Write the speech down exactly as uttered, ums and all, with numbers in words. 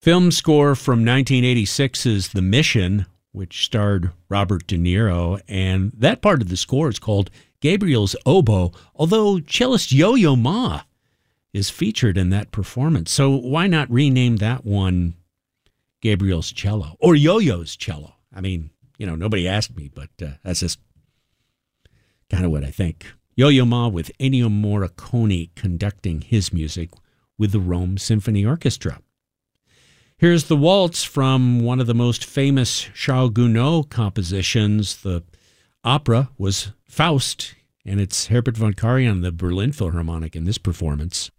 Film score from nineteen eighty-six's The Mission, which starred Robert De Niro, and that part of the score is called Gabriel's Oboe, although cellist Yo-Yo Ma is featured in that performance. So why not rename that one Gabriel's Cello or Yo-Yo's Cello? I mean, you know, nobody asked me, but uh, that's just kind of what I think. Yo-Yo Ma with Ennio Morricone conducting his music with the Rome Symphony Orchestra. Here's the waltz from one of the most famous Charles Gounod compositions. The opera was Faust, and it's Herbert von Karajan, the Berlin Philharmonic, in this performance.